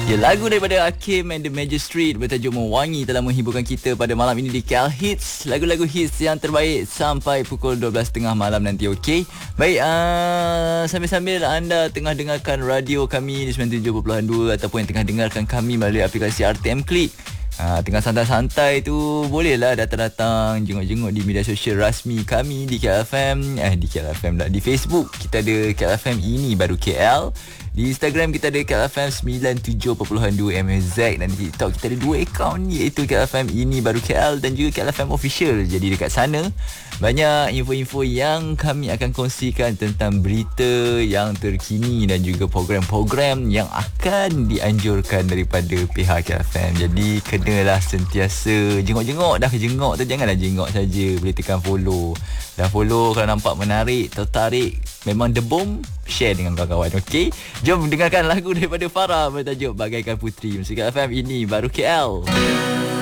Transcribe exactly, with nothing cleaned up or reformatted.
Ya, lagu daripada Hakim and the Magistrate bertajuk Mewangi telah menghiburkan kita pada malam ini di K L Hits. Lagu-lagu hits yang terbaik sampai pukul dua belas tiga puluh malam nanti, okey? Baik, uh, sambil-sambil anda tengah dengarkan radio kami di sembilan puluh tujuh perpuluhan dua ataupun yang tengah dengarkan kami melalui aplikasi R T M Click, Ha, tengah santai-santai tu bolehlah datang-datang jenguk-jenguk di media sosial rasmi kami di K L F M. Eh di K L F M lah, di Facebook kita ada K L F M ini baru K L. Di Instagram kita ada K L F M sembilan puluh tujuh perpuluhan dua M Z, dan di TikTok kita ada dua akaun, iaitu K L F M ini baru K L dan juga K L F M Official. Jadi dekat sana banyak info-info yang kami akan kongsikan tentang berita yang terkini dan juga program-program yang akan dianjurkan daripada pihak K L F M. Jadi kenalah sentiasa jenguk-jenguk. Dah jenguk tu janganlah jenguk saja, boleh tekan follow. Dan follow kalau nampak menarik, tertarik, memang The Bomb, share dengan kawan-kawan, okey? Jom dengarkan lagu daripada Farah bertajuk Bagaikan Puteri. Musik K L F M ini baru K L.